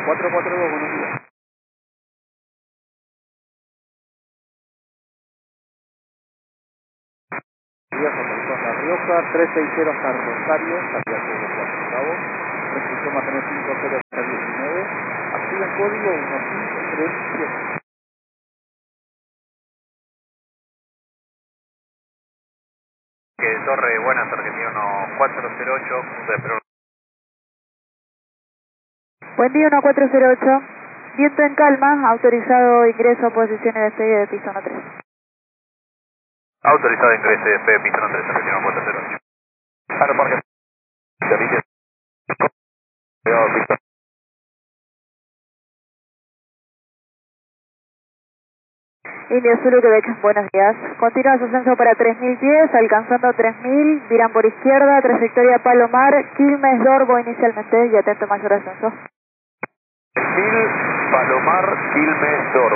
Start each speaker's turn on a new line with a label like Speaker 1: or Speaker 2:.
Speaker 1: 442, buenos días. Días, autorizó La Rioja, 360 hasta Rosario, salida sobre 4 Cabo, restricción mantener 50 hasta 19, activa el código 1537.
Speaker 2: Torre, buenas, Argentina 1408, punto de Perú.
Speaker 3: Buen día, 1408. Viento en calma, autorizado ingreso a posiciones de despegue de piso 13.
Speaker 2: Autorizado ingreso de P, piso 3, Argentina 408. Aeroparque. Servicio. Piso.
Speaker 3: India Zulu, Quebec, buenos días. Continúa su ascenso para 3000 pies, alcanzando 3000, viran por izquierda, trayectoria Palomar, Quilmes, Dorbo inicialmente y atento mayor ascenso.
Speaker 2: 1000, Palomar, Quilmes, Dorbo.